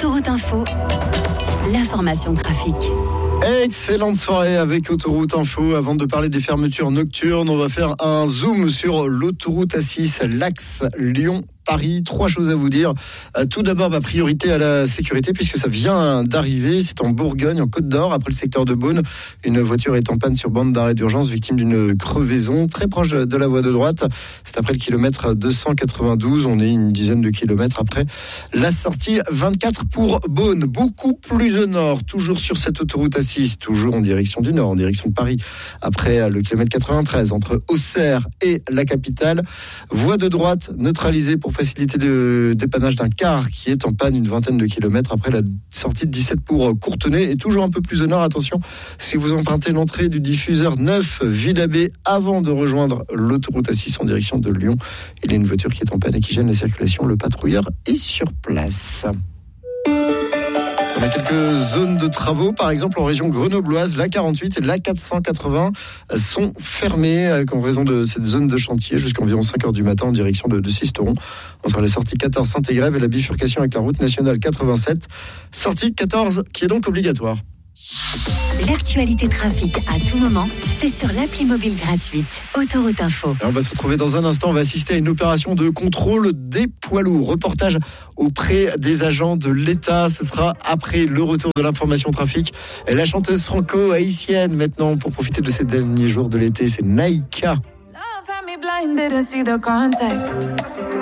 Autoroute Info, l'information trafic. Excellente soirée avec Autoroute Info. Avant de parler des fermetures nocturnes, on va faire un zoom sur l'autoroute A6, l'axe Lyon-Paris. 3 choses à vous dire. Tout d'abord, priorité à la sécurité puisque ça vient d'arriver. C'est en Bourgogne, en Côte d'Or, après le secteur de Beaune. Une voiture est en panne sur bande d'arrêt d'urgence, victime d'une crevaison très proche de la voie de droite. C'est après le kilomètre 292. On est une dizaine de kilomètres après la sortie 24 pour Beaune. Beaucoup plus au nord, toujours sur cette autoroute A6. Toujours en direction du nord, en direction de Paris. Après le kilomètre 93, entre Auxerre et la capitale. Voie de droite neutralisée pour faciliter le dépannage d'un car qui est en panne une vingtaine de kilomètres après la sortie de 17 pour Courtenay. Et toujours un peu plus au nord, attention, si vous empruntez l'entrée du diffuseur 9 Villabé avant de rejoindre l'autoroute A6 en direction de Lyon, il y a une voiture qui est en panne et qui gêne la circulation. Le patrouilleur est sur place. On a quelques zones de travaux, par exemple en région grenobloise, la 48 et la 480 sont fermées en raison de cette zone de chantier jusqu'à environ 5h du matin en direction de Sisteron, entre la sortie 14 Saint-Égrève et la bifurcation avec la route nationale 87, sortie 14 qui est donc obligatoire. L'actualité trafic à tout moment, c'est sur l'appli mobile gratuite Autoroute Info. On va se retrouver dans un instant, on va assister à une opération de contrôle des poids lourds. Reportage auprès des agents de l'État, ce sera après le retour de l'information trafic. Et la chanteuse franco-haïtienne maintenant pour profiter de ces derniers jours de l'été, c'est Naïka.